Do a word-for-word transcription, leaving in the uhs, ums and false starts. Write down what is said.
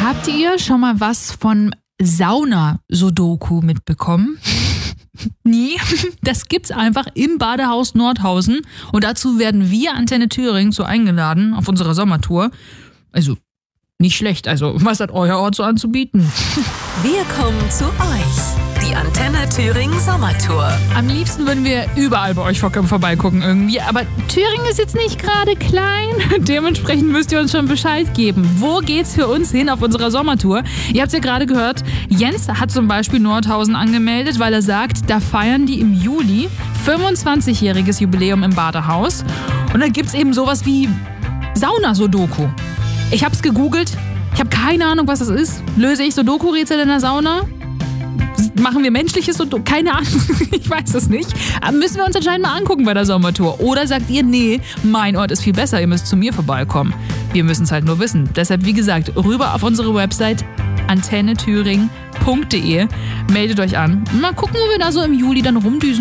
Habt ihr schon mal was von Sauna-Sudoku mitbekommen? Nie. Das gibt's einfach im Badehaus Nordhausen. Und dazu werden wir, Antenne Thüringen, so eingeladen auf unserer Sommertour. Also, nicht schlecht. Also, was hat euer Ort so anzubieten? Wir kommen zu euch. Die Antenne Thüringen Sommertour. Am liebsten würden wir überall bei euch vorbeigucken irgendwie. Aber Thüringen ist jetzt nicht gerade klein. Dementsprechend müsst ihr uns schon Bescheid geben. Wo geht's für uns hin auf unserer Sommertour? Ihr habt es ja gerade gehört. Jens hat zum Beispiel Nordhausen angemeldet, weil er sagt, da feiern die im Juli fünfundzwanzigjähriges Jubiläum im Badehaus. Und da gibt's eben sowas wie Sauna-Sudoku. Ich hab's gegoogelt. Ich habe keine Ahnung, was das ist. Löse ich Sudoku-Rätsel in der Sauna? Machen wir menschliches Sudoku? Keine Ahnung, ich weiß es nicht. Aber müssen wir uns anscheinend mal angucken bei der Sommertour. Oder sagt ihr, nee, mein Ort ist viel besser, ihr müsst zu mir vorbeikommen. Wir müssen es halt nur wissen. Deshalb, wie gesagt, rüber auf unsere Website antenne thüringen punkt de. Meldet euch an. Mal gucken, wo wir da so im Juli dann rumdüsen.